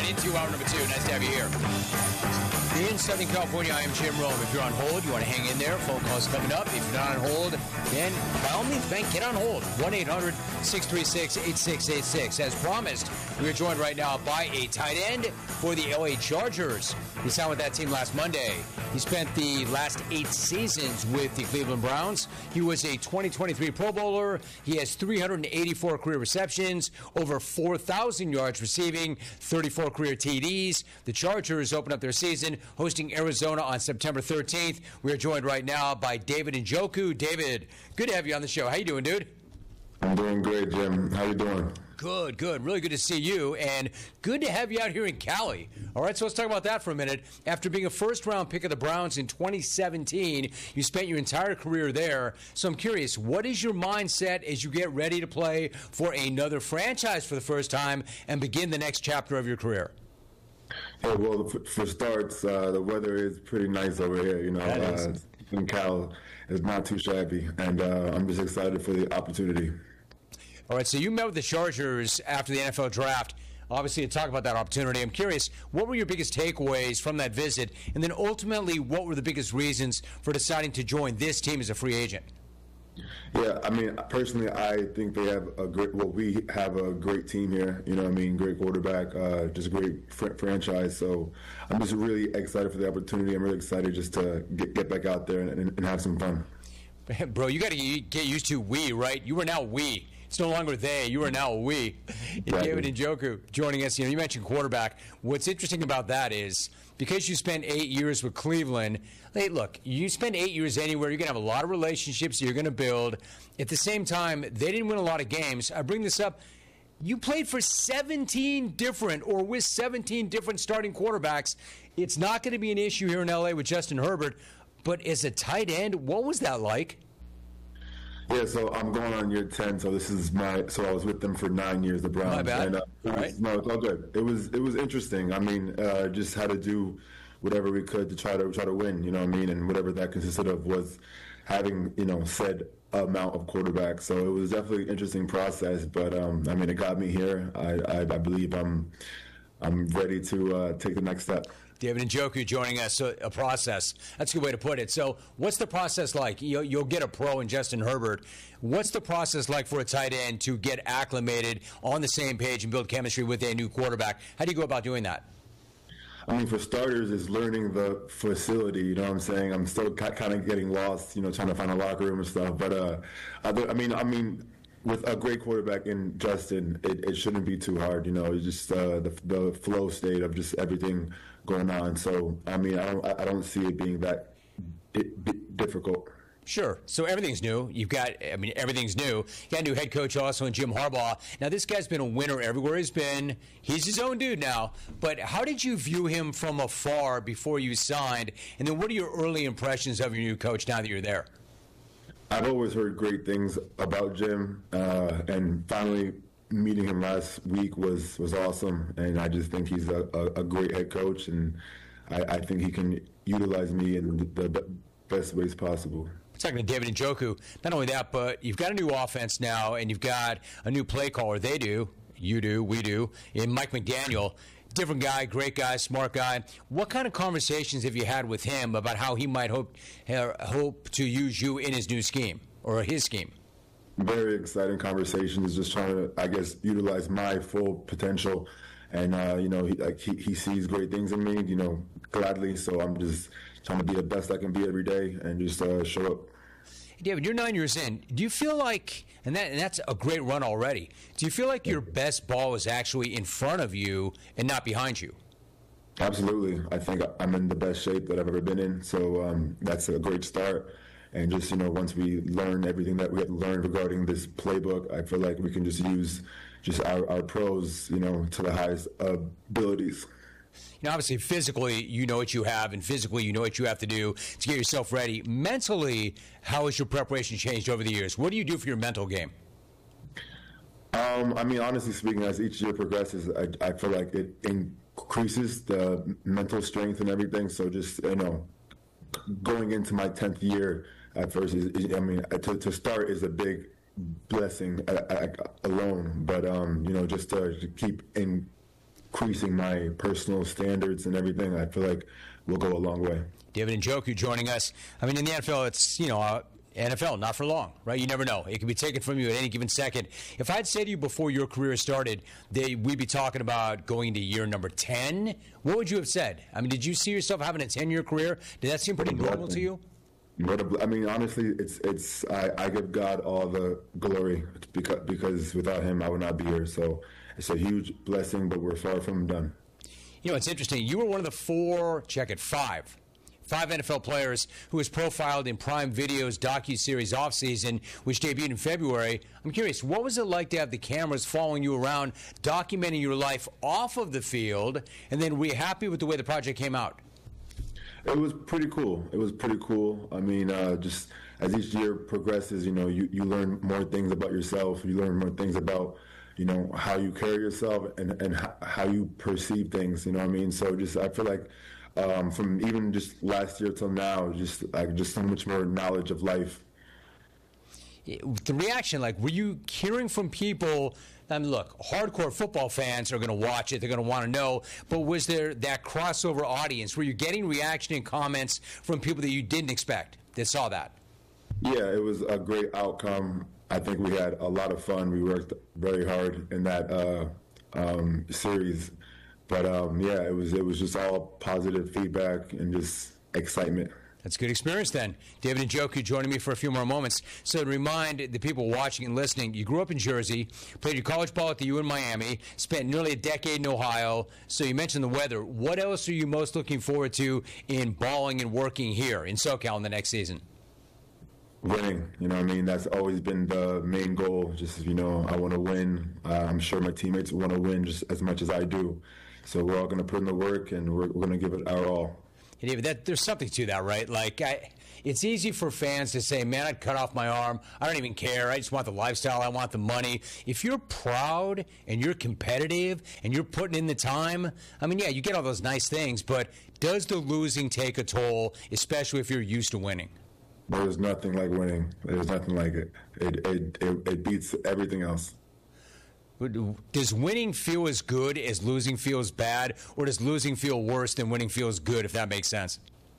on into hour number 2. Nice to have you here. In Southern California, I am Jim Rome. If you're on hold, you want to hang in there. Phone calls coming up. If you're not on hold, then by all means, man, get on hold. 1-800-636-8686. As promised, we are joined right now by a tight end for the LA Chargers. He signed with that team last Monday. He spent the last 8 seasons with the Cleveland Browns. He was a 2023 Pro Bowler. He has 384 career receptions, over 4,000 yards receiving, 34 career TDs. The Chargers open up their season hosting Arizona on September 13th. We are joined right now by David Njoku. David, good to have you on the show. How you doing, dude? I'm doing great, Jim. How you doing? Good. Really good to see you, and good to have you out here in Cali. All right, so let's talk about that for a minute. After being a first-round pick of the Browns in 2017, you spent your entire career there. So I'm curious, what is your mindset as you get ready to play for another franchise for the first time and begin the next chapter of your career? Oh, well, for starts, the weather is pretty nice over here. You know, in Cal, it's not too shabby, and I'm just excited for the opportunity. All right, so you met with the Chargers after the NFL draft, obviously, to talk about that opportunity. I'm curious, what were your biggest takeaways from that visit? And then ultimately, what were the biggest reasons for deciding to join this team as a free agent? Yeah, I mean, personally, I think they have we have a great team here. You know what I mean? Great quarterback, just a great franchise. So I'm just really excited for the opportunity. I'm really excited just to get back out there and have some fun. Bro, you got to get used to we, right? You are now we. It's no longer they. You are now we. David Njoku joining us. You mentioned quarterback. What's interesting about that is because you spent 8 years with Cleveland, hey, look, you spend 8 years anywhere, you're going to have a lot of relationships you're going to build. At the same time, they didn't win a lot of games. I bring this up. You played for 17 different or with 17 different starting quarterbacks. It's not going to be an issue here in L.A. with Justin Herbert. But as a tight end, what was that like? Yeah, so I'm going on year 10. So I was with them for 9 years, the Browns. My bad. And, all right. No, it's all good. It was interesting. I mean, just had to do whatever we could to try to win. You know what I mean? And whatever that consisted of was having said amount of quarterbacks. So it was definitely an interesting process. But I mean, it got me here. I believe I'm ready to take the next step. David Njoku joining us. So a process. That's a good way to put it. So what's the process like? You'll get a pro in Justin Herbert. What's the process like for a tight end to get acclimated on the same page and build chemistry with a new quarterback? How do you go about doing that? I mean, for starters, is learning the facility. You know what I'm saying? I'm still kind of getting lost, trying to find a locker room and stuff. But I mean, with a great quarterback in Justin, it shouldn't be too hard. It's just the flow state of just everything going on. So I mean, I don't see it being that difficult. Sure. So everything's new. Everything's new. You got a new head coach also in Jim Harbaugh. Now, this guy's been a winner everywhere he's been. He's his own dude now. But how did you view him from afar before you signed? And then what are your early impressions of your new coach now that you're there? I've always heard great things about Jim, and finally meeting him last week was awesome. And I just think he's a great head coach, and I think he can utilize me in the best ways possible. Talking to David Njoku. Not only that, but you've got a new offense now, and you've got a new play caller. They do, you do, we do, in Mike McDaniel. Different guy, great guy, smart guy. What kind of conversations have you had with him about how he might hope to use you in his new scheme or his scheme? Very exciting conversations. Just trying to, I guess, utilize my full potential. And, he sees great things in me, gladly. So I'm just trying to be the best I can be every day and just show up. David, you're 9 years in. Do you feel like, and that's a great run already, do you feel like your best ball is actually in front of you and not behind you? Absolutely. I think I'm in the best shape that I've ever been in. So that's a great start. And just, once we learn everything that we have to learn regarding this playbook, I feel like we can just use just our pros, to the highest abilities. Obviously, physically, you know what you have, and physically, you know what you have to do to get yourself ready. Mentally, how has your preparation changed over the years? What do you do for your mental game? Honestly speaking, as each year progresses, I feel like it increases the mental strength and everything. So just, going into my 10th year at first, to start is a big blessing alone. But, just to keep increasing my personal standards and everything, I feel like we'll go a long way. David Njoku joining us. I mean, in the NFL, it's, NFL, not for long, right? You never know. It can be taken from you at any given second. If I'd said to you before your career started, we'd be talking about going to year number 10, what would you have said? I mean, did you see yourself having a 10-year career? Did that seem pretty normal to you? I mean, honestly, I give God all the glory because without him, I would not be here. So it's a huge blessing, but we're far from done. It's interesting. You were one of the five NFL players who was profiled in Prime Video's docuseries Offseason, which debuted in February. I'm curious, what was it like to have the cameras following you around, documenting your life off of the field, and then were you happy with the way the project came out? It was pretty cool. I mean, just as each year progresses, you learn more things about yourself. You learn more things about, how you carry yourself and how you perceive things, you know what I mean? So I feel like from even just last year till now, just so much more knowledge of life. The reaction, were you hearing from people? I mean, look, hardcore football fans are going to watch it. They're going to want to know. But was there that crossover audience? Were you getting reaction and comments from people that you didn't expect that saw that? Yeah, it was a great outcome. I think we had a lot of fun. We worked very hard in that series. But, it was just all positive feedback and just excitement. That's a good experience then. David Njoku joining me for a few more moments. So to remind the people watching and listening, you grew up in Jersey, played your college ball at the U in Miami, spent nearly a decade in Ohio. So you mentioned the weather. What else are you most looking forward to in balling and working here in SoCal in the next season? Winning, that's always been the main goal. Just, I want to win. I'm sure my teammates want to win just as much as I do. So we're all going to put in the work, and we're going to give it our all. Hey, David, there's something to that, right? It's easy for fans to say, man, I'd cut off my arm. I don't even care. I just want the lifestyle. I want the money. If you're proud and you're competitive and you're putting in the time, I mean, yeah, you get all those nice things, but does the losing take a toll, especially if you're used to winning? There's nothing like winning. There's nothing like it. It beats everything else. Does winning feel as good as losing feels bad, or does losing feel worse than winning feels good, if that makes sense?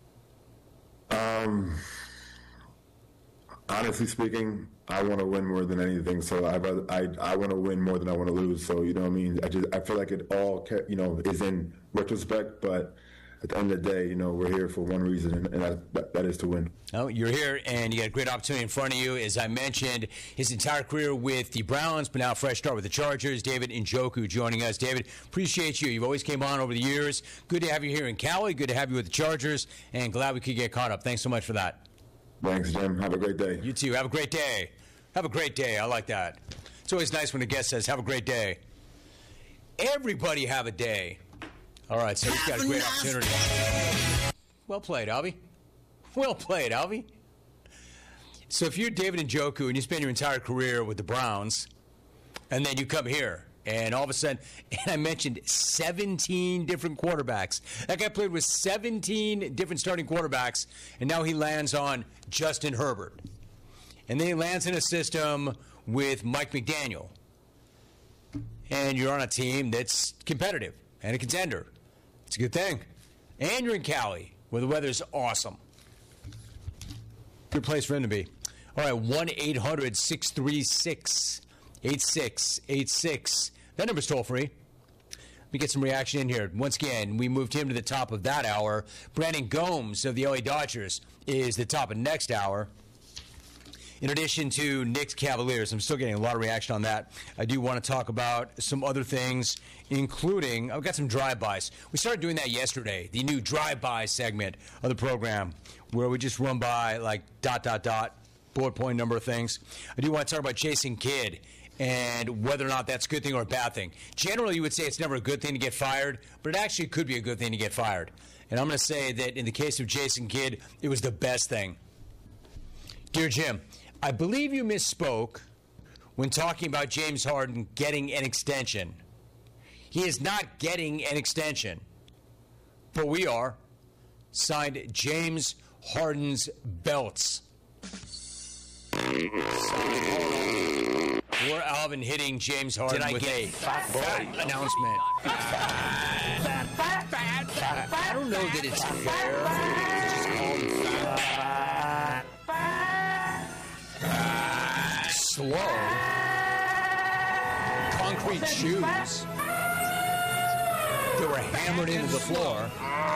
Honestly speaking, I want to win more than anything, so I want to win more than I want to lose. So, you know what I mean? I feel like it all, is in retrospect, but at the end of the day, we're here for one reason, and that is to win. Oh, you're here, and you got a great opportunity in front of you. As I mentioned, his entire career with the Browns, but now a fresh start with the Chargers. David Njoku joining us. David, appreciate you. You've always came on over the years. Good to have you here in Cali. Good to have you with the Chargers, and glad we could get caught up. Thanks so much for that. Thanks, Jim. Have a great day. You too. Have a great day. Have a great day. I like that. It's always nice when a guest says, have a great day. Everybody have a day. All right, so he's got a great opportunity. Well played, Alvy. Well played, Alvy. So if you're David Njoku and you spend your entire career with the Browns, and then you come here, and all of a sudden, and I mentioned 17 different quarterbacks. That guy played with 17 different starting quarterbacks, and now he lands on Justin Herbert. And then he lands in a system with Mike McDaniel. And you're on a team that's competitive and a contender. It's a good thing. And you're in Cali, where the weather's awesome. Good place for him to be. All right, 1-800-636-8686. That number's toll-free. Let me get some reaction in here. Once again, we moved him to the top of that hour. Brandon Gomes of the LA Dodgers is the top of next hour. In addition to Knicks Cavaliers, I'm still getting a lot of reaction on that. I do want to talk about some other things, including, I've got some drive-bys. We started doing that yesterday, the new drive-by segment of the program, where we just run by, bullet point number of things. I do want to talk about Jason Kidd and whether or not that's a good thing or a bad thing. Generally, you would say it's never a good thing to get fired, but it actually could be a good thing to get fired. And I'm going to say that in the case of Jason Kidd, it was the best thing. Dear Jim, I believe you misspoke when talking about James Harden getting an extension. He is not getting an extension, but we are. Signed, James Harden's belts. or Alvin hitting James Harden with a fat announcement. I don't know that it's fair to just call him fat. Slow. Concrete shoes. They were hammered into the floor.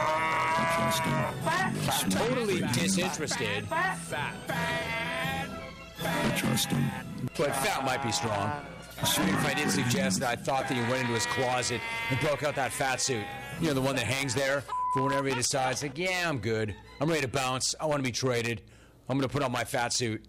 Totally disinterested. But fat might be strong. If I did suggest that I thought that he went into his closet and broke out that fat suit. You know, the one that hangs there for whenever he decides, like, yeah, I'm good. I'm ready to bounce. I want to be traded. I'm going to put on my fat suit.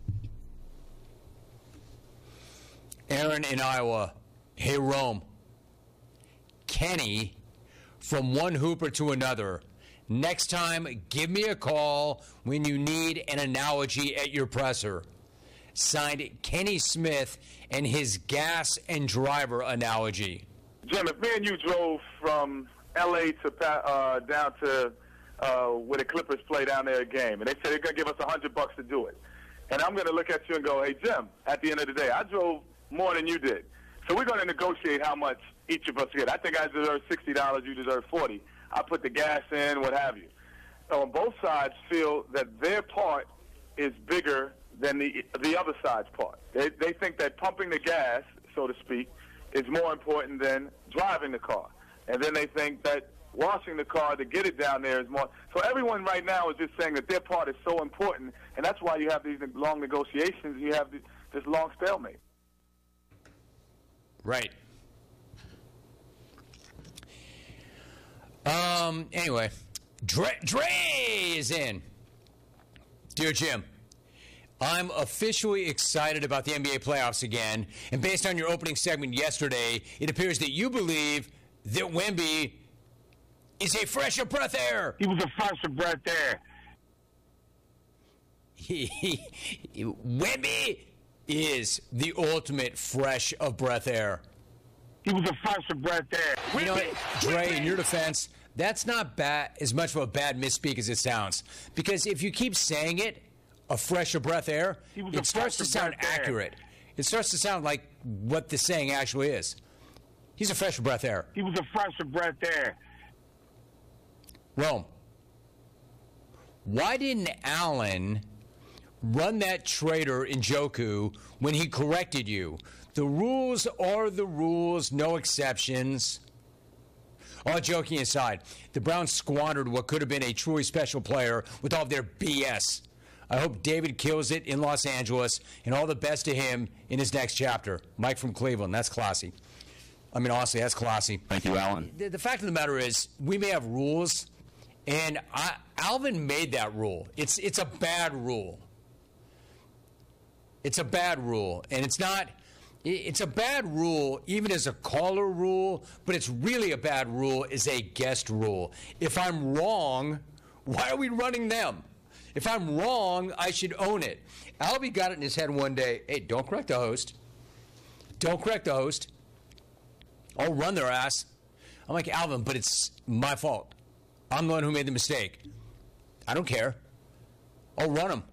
Aaron in Iowa. Hey, Rome. Kenny, from one hooper to another. Next time, give me a call when you need an analogy at your presser. Signed, Kenny Smith and his gas and driver analogy. Jim, if me and you drove from L.A. to down to where the Clippers play down there a game, and they said they're going to give us $100 to do it, and I'm going to look at you and go, hey, Jim, at the end of the day, I drove more than you did. So we're going to negotiate how much each of us get. I think I deserve $60, you deserve $40. I put the gas in, what have you. So both sides feel that their part is bigger than the other side's part. They think that pumping the gas, so to speak, is more important than driving the car. And then they think that washing the car to get it down there is more. So everyone right now is just saying that their part is so important, and that's why you have these long negotiations and you have this long stalemate. Right. Anyway, Dre is in. Dear Jim, I'm officially excited about the NBA playoffs again, and based on your opening segment yesterday, it appears that you believe that Wemby is a fresh of breath air. He was a fresh of breath air. Wemby is the ultimate fresh of breath air. He was a fresh of breath air. You know what, Dre, in your defense, that's not bad, as much of a bad misspeak as it sounds. Because if you keep saying it, a fresh of breath air, it starts to sound accurate. It starts to sound like what the saying actually is. He's a fresh of breath air. He was a fresh of breath air. Rome, why didn't Allen run that traitor Njoku when he corrected you? The rules are the rules, no exceptions. All joking aside, the Browns squandered what could have been a truly special player with all of their BS. I hope David kills it in Los Angeles, and all the best to him in his next chapter. Mike from Cleveland, that's classy. I mean, honestly, that's classy. Thank you, Alan. The fact of the matter is, we may have rules, and Alvin made that rule. It's a bad rule. It's a bad rule, and it's not... It's a bad rule even as a caller rule, but it's really a bad rule as a guest rule. If I'm wrong, why are we running them? If I'm wrong, I should own it. Albie got it in his head one day, hey, don't correct the host. Don't correct the host. I'll run their ass. I'm like, Alvin, but it's my fault. I'm the one who made the mistake. I don't care. I'll run them.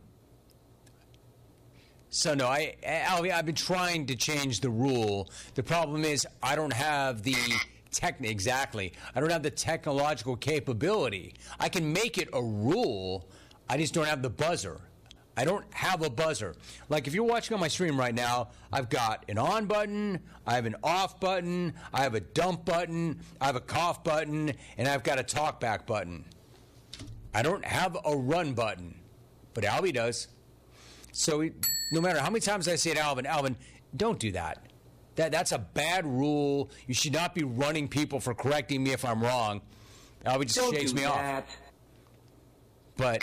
So, no, Albie, I've been trying to change the rule. The problem is I don't have the I don't have the technological capability. I can make it a rule. I just don't have the buzzer. I don't have a buzzer. Like, if you're watching on my stream right now, I've got an on button, I have an off button, I have a dump button, I have a cough button, and I've got a talk back button. I don't have a run button, but Albie does. So no matter how many times I say to Alvin, don't do that. That's a bad rule. You should not be running people for correcting me if I'm wrong. Albie just shakes me off. But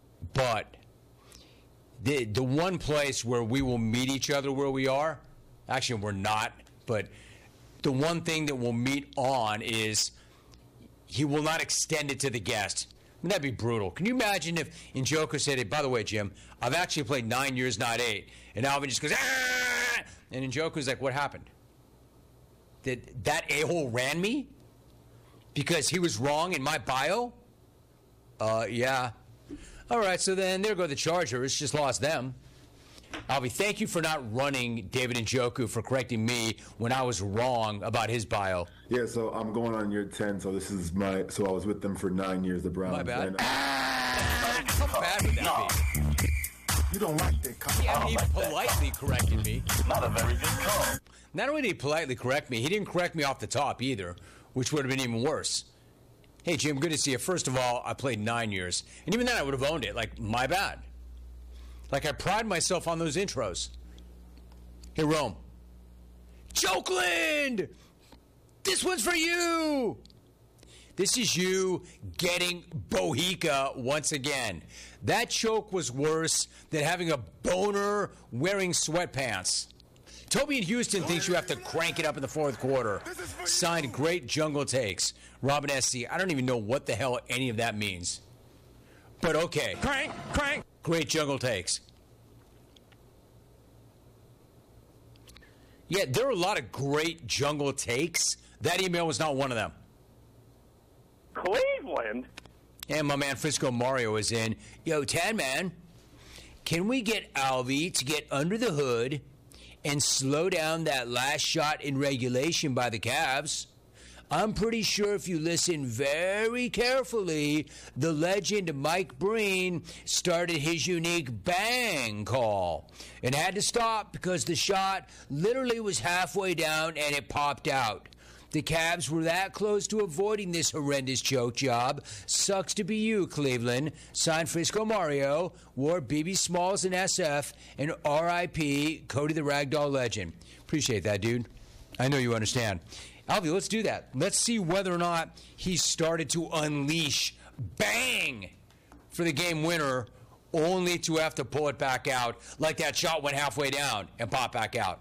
the one place where we will meet each other where we are, actually we're not, but the one thing that we'll meet on is he will not extend it to the guest. I mean, that'd be brutal. Can you imagine if Njoku said, hey, by the way, Jim, I've actually played 9 years, not 8. And Alvin just goes, ah! And Njoku's like, what happened? Did that a-hole ran me? Because he was wrong in my bio? Yeah. All right, so then there go the Chargers. Just lost them. Alvy, thank you for not running David Njoku for correcting me when I was wrong about his bio. Yeah, so I'm going on year 10, so so I was with them for 9 years, the Browns. My bad. And, How bad would that be? You don't like that call. Yeah, he politely corrected me. Not a very good call. Not only did he politely correct me, he didn't correct me off the top either, which would have been even worse. Hey, Jim, good to see you. First of all, I played 9 years, and even then I would have owned it. Like, my bad. Like, I pride myself on those intros. Hey, Rome. Jokeland! This one's for you! This is you getting Bohica once again. That choke was worse than having a boner wearing sweatpants. Toby in Houston thinks you have to crank it up in the fourth quarter. Signed Great Jungle Takes. Robin SC. I don't even know what the hell any of that means. But okay. Crank, crank. Great Jungle Takes. Yeah, there are a lot of great jungle takes. That email was not one of them. Cleveland? And my man Frisco Mario is in. Yo, Tan Man, can we get Alvy to get under the hood and slow down that last shot in regulation by the Cavs? I'm pretty sure if you listen very carefully, the legend Mike Breen started his unique bang call and had to stop because the shot literally was halfway down and it popped out. The Cavs were that close to avoiding this horrendous choke job. Sucks to be you, Cleveland. Signed Frisco Mario, wore BB Smalls and SF, and R.I.P. Cody the Ragdoll Legend. Appreciate that, dude. I know you understand. Alvy, let's do that. Let's see whether or not he started to unleash bang for the game winner, only to have to pull it back out like that shot went halfway down and pop back out.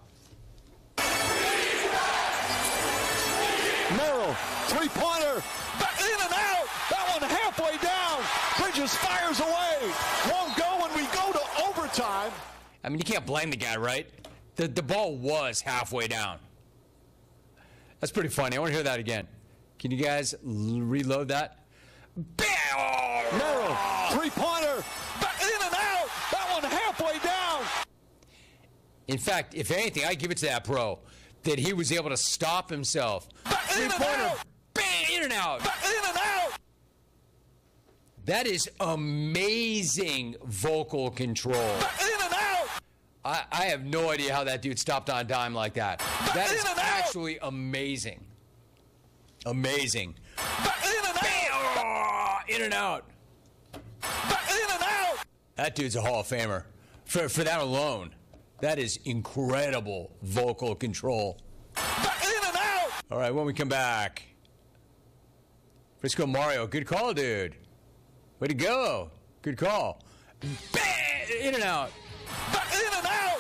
Merrill, three-pointer, in and out. That one halfway down. Bridges fires away. Won't go when we go to overtime. I mean, you can't blame the guy, right? The ball was halfway down. That's pretty funny. I want to hear that again. Can you guys reload that? Bam! Merrill, three-pointer, in and out. That one halfway down. In fact, if anything, I give it to that pro that he was able to stop himself. Three-pointer, bang, in and out. In and out. That is amazing vocal control. In and out. I have no idea how that dude stopped on a dime like that. That is actually amazing. Amazing. In and out. In and out. In and out. That dude's a Hall of Famer. For that alone, that is incredible vocal control. In and out. All right, when we come back, Frisco Mario, good call, dude. Way to go. Good call. Bang! In and out. In and out.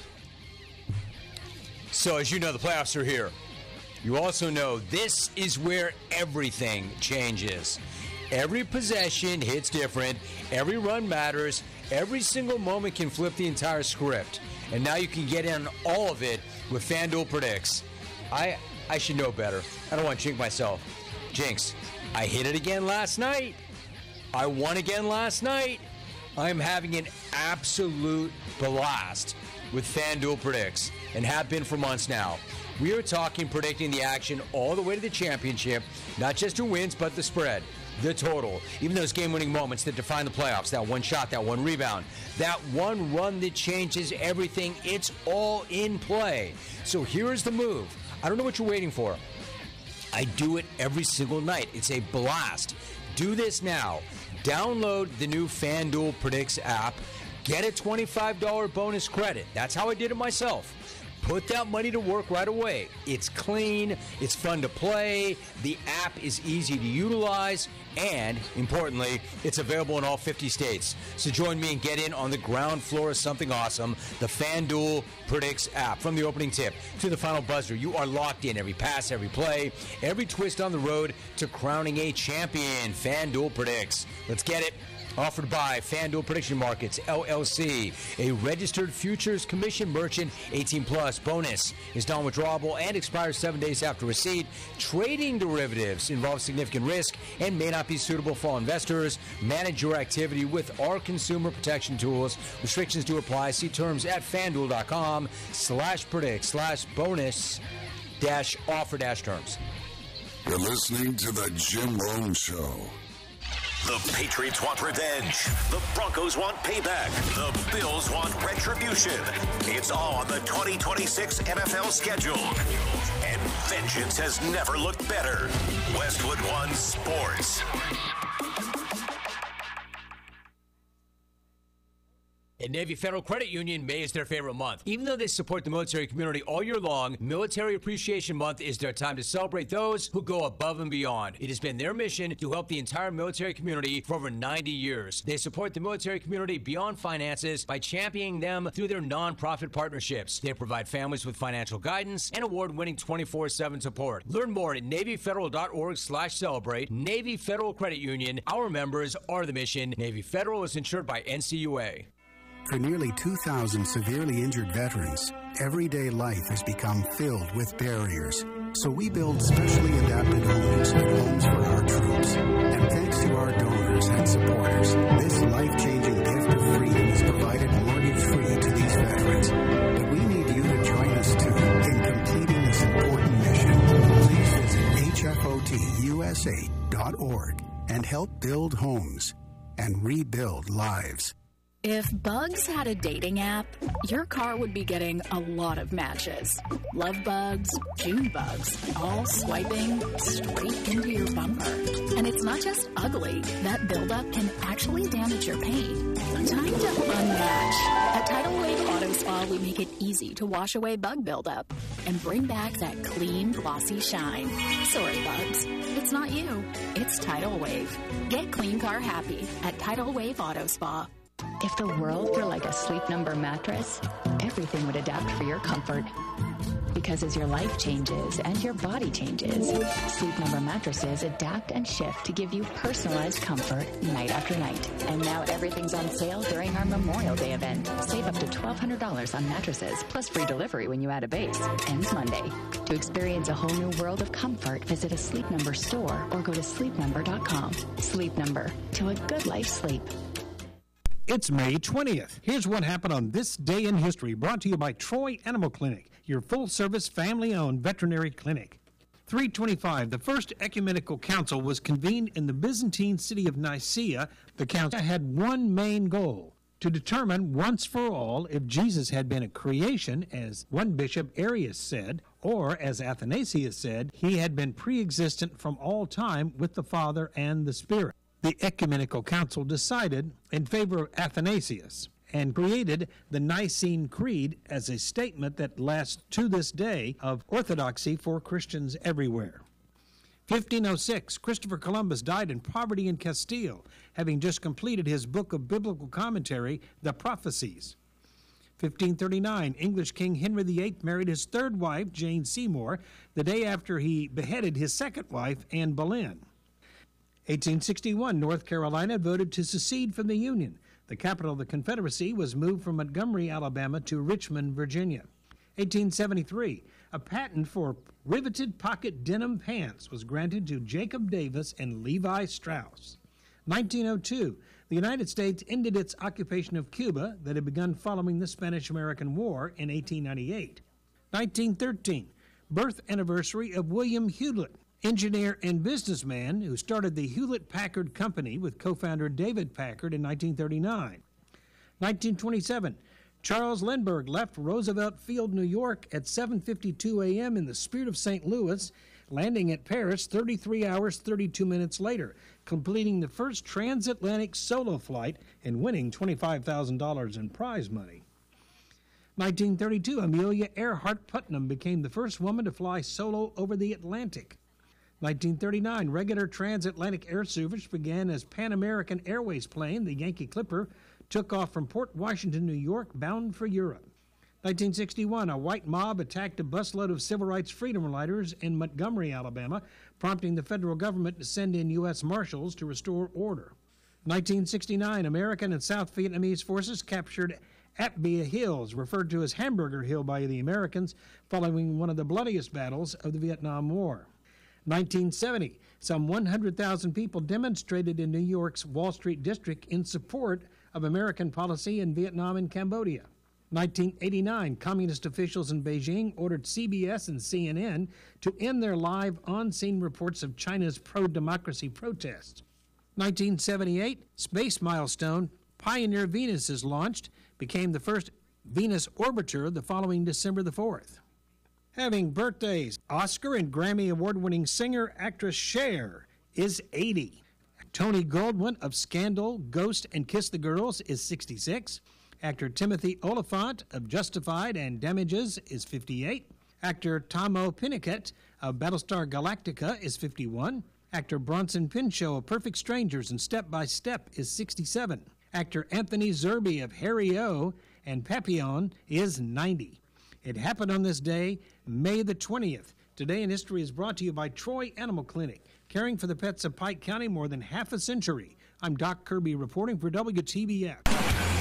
So, as you know, the playoffs are here. You also know this is where everything changes. Every possession hits different. Every run matters. Every single moment can flip the entire script. And now you can get in on all of it with FanDuel Predicts. I should know better. I don't want to jinx myself. Jinx, I hit it again last night. I won again last night. I'm having an absolute blast with FanDuel Predicts and have been for months now. We are talking predicting the action all the way to the championship, not just who wins, but the spread, the total, even those game-winning moments that define the playoffs, that one shot, that one rebound, that one run that changes everything. It's all in play. So here's the move. I don't know what you're waiting for. I do it every single night. It's a blast. Do this now. Download the new FanDuel Predicts app. Get a $25 bonus credit. That's how I did it myself. Put that money to work right away. It's clean. It's fun to play. The app is easy to utilize. And, importantly, it's available in all 50 states. So join me and get in on the ground floor of something awesome, the FanDuel Predicts app. From the opening tip to the final buzzer, you are locked in. Every pass, every play, every twist on the road to crowning a champion. FanDuel Predicts. Let's get it. Offered by FanDuel Prediction Markets, LLC, a registered futures commission merchant. 18 plus. Bonus is non-withdrawable and expires 7 days after receipt. Trading derivatives involves significant risk and may not be suitable for all investors. Manage your activity with our consumer protection tools. Restrictions do apply. See terms at FanDuel.com/predict/bonus-offer-terms. You're listening to The Jim Rome Show. The Patriots want revenge. The Broncos want payback. The Bills want retribution. It's all on the 2026 NFL schedule. And vengeance has never looked better. Westwood One Sports. At Navy Federal Credit Union, May is their favorite month. Even though they support the military community all year long, Military Appreciation Month is their time to celebrate those who go above and beyond. It has been their mission to help the entire military community for over 90 years. They support the military community beyond finances by championing them through their nonprofit partnerships. They provide families with financial guidance and award-winning 24/7 support. Learn more at NavyFederal.org/celebrate. Navy Federal Credit Union. Our members are the mission. Navy Federal is insured by NCUA. For nearly 2,000 severely injured veterans, everyday life has become filled with barriers. So we build specially adapted homes and homes for our troops. And thanks to our donors and supporters, this life-changing gift of freedom is provided mortgage-free to these veterans. But we need you to join us, too, in completing this important mission. Please visit hfotusa.org and help build homes and rebuild lives. If Bugs had a dating app, your car would be getting a lot of matches. Love bugs, June bugs, all swiping straight into your bumper. And it's not just ugly. That buildup can actually damage your paint. Time to unmatch. At Tidal Wave Auto Spa, we make it easy to wash away bug buildup and bring back that clean, glossy shine. Sorry, bugs. It's not you. It's Tidal Wave. Get clean car happy at Tidal Wave Auto Spa. If the world were like a Sleep Number mattress, everything would adapt for your comfort. Because as your life changes and your body changes, Sleep Number mattresses adapt and shift to give you personalized comfort night after night. And now everything's on sale during our Memorial Day event. Save up to $1,200 on mattresses, plus free delivery when you add a base. Ends Monday. To experience a whole new world of comfort, visit a Sleep Number store or go to sleepnumber.com. Sleep Number. To a good life sleep. It's May 20th. Here's what happened on this day in history, brought to you by Troy Animal Clinic, your full-service, family-owned veterinary clinic. 325, the First Ecumenical Council was convened in the Byzantine city of Nicaea. The council had one main goal: to determine once for all if Jesus had been a creation, as one bishop Arius said, or, as Athanasius said, he had been pre-existent from all time with the Father and the Spirit. The Ecumenical Council decided in favor of Athanasius and created the Nicene Creed as a statement that lasts to this day of orthodoxy for Christians everywhere. 1506, Christopher Columbus died in poverty in Castile, having just completed his book of biblical commentary, The Prophecies. 1539, English King Henry VIII married his third wife, Jane Seymour, the day after he beheaded his second wife, Anne Boleyn. 1861, North Carolina voted to secede from the Union. The capital of the Confederacy was moved from Montgomery, Alabama to Richmond, Virginia. 1873, a patent for riveted pocket denim pants was granted to Jacob Davis and Levi Strauss. 1902, the United States ended its occupation of Cuba that had begun following the Spanish-American War in 1898. 1913, birth anniversary of William Hewlett, engineer and businessman who started the Hewlett-Packard Company with co-founder David Packard in 1939. 1927, Charles Lindbergh left Roosevelt Field, New York at 7:52 a.m. in the Spirit of St. Louis, landing at Paris 33 hours, 32 minutes later, completing the first transatlantic solo flight and winning $25,000 in prize money. 1932, Amelia Earhart Putnam became the first woman to fly solo over the Atlantic. 1939, regular transatlantic air service began as Pan American Airways plane, the Yankee Clipper, took off from Port Washington, New York, bound for Europe. 1961, a white mob attacked a busload of civil rights freedom riders in Montgomery, Alabama, prompting the federal government to send in U.S. Marshals to restore order. 1969, American and South Vietnamese forces captured Apia Hills, referred to as Hamburger Hill by the Americans, following one of the bloodiest battles of the Vietnam War. 1970, some 100,000 people demonstrated in New York's Wall Street district in support of American policy in Vietnam and Cambodia. 1989, communist officials in Beijing ordered CBS and CNN to end their live on-scene reports of China's pro-democracy protests. 1978, space milestone, Pioneer Venus is launched, became the first Venus orbiter the following December the 4th. Having birthdays, Oscar and Grammy award-winning singer-actress Cher is 80. Tony Goldwyn of Scandal, Ghost, and Kiss the Girls is 66. Actor Timothy Olyphant of Justified and Damages is 58. Actor Tahmoh Penikett of Battlestar Galactica is 51. Actor Bronson Pinchot of Perfect Strangers and Step by Step is 67. Actor Anthony Zerbe of Harry O and Papillon is 90. It happened on this day, May the 20th. Today in History is brought to you by Troy Animal Clinic, caring for the pets of Pike County more than half a century. I'm Doc Kirby reporting for WTBF.